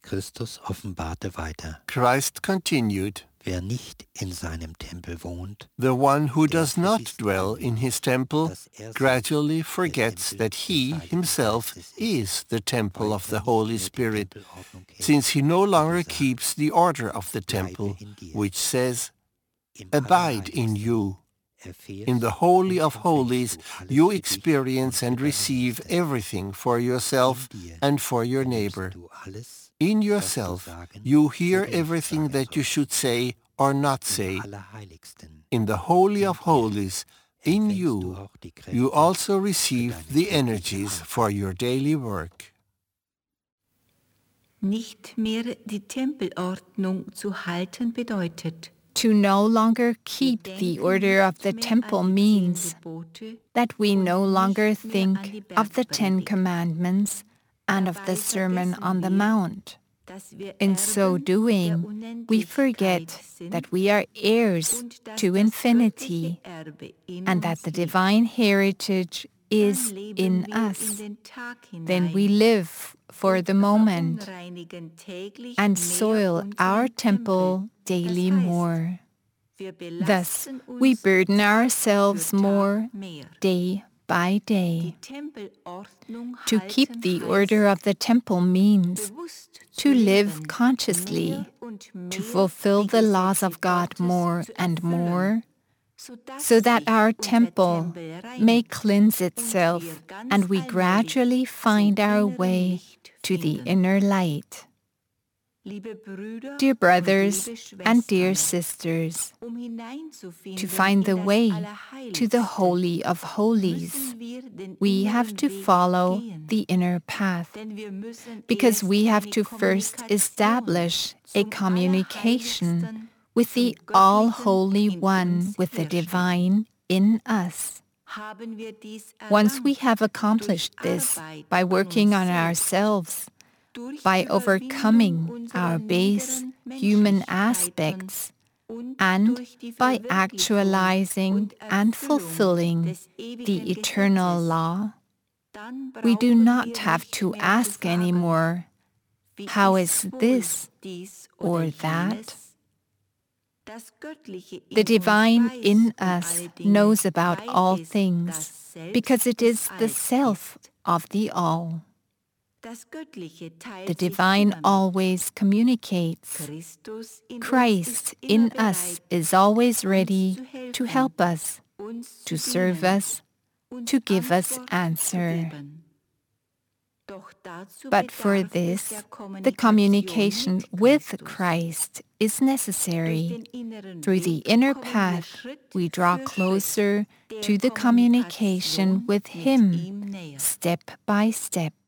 Christus offenbarte weiter: Christ continued, Wer nicht in seinem Tempel wohnt, the one who der does not vergisst dwell allmählich, in his temple dass er gradually selbst der forgets Tempel that des he Heiligen himself Geistes ist, is the temple weil of er the nicht Holy mehr die Spirit, Tempelordnung hält, since he no die longer besagt, keeps the order of the bleibe temple, in dir. which says, Im Abide in Allerheiligsten you. erfährst In the Holy und of Holies, empfängst du alles you für dich experience und and für deinen receive Nächsten. everything for yourself In dir and for your erlebst neighbor. du alles, In was du yourself, sagen you hear oder nicht everything sagen that you sollst. should say or not Im say. Allerheiligsten, In the Holy in of dir, Holies, in empfängst du you, auch die you Kräfte also für receive deine the tägliche energies Arbeit. for your daily work. Nicht mehr die Tempelordnung zu halten bedeutet, To no longer keep the order of the temple means that we no longer think of the 10 Commandments and of the Sermon on the Mount. In so doing, we forget that we are heirs to infinity and that the divine heritage is in us. Then we live for the moment and soil our temple daily more. Thus, we burden ourselves more day by day. To keep the order of the temple means to live consciously, to fulfill the laws of God more and more, so that our temple may cleanse itself and we gradually find our way to the inner light. Dear brothers and dear sisters, to find the way to the Holy of Holies, we have to follow the inner path, because we have to first establish a communication with the All-Holy One, with the Divine in us. Once we have accomplished this by working on ourselves, by overcoming our base human aspects, and by actualizing and fulfilling the eternal law, we do not have to ask anymore, how is this or that? The divine in us knows about all things, because it is the self of the all. The divine always communicates. Christ in us is always ready to help us, to serve us, to give us answer. But for this, the communication with Christ is necessary. Through the inner path, we draw closer to the communication with Him, step by step.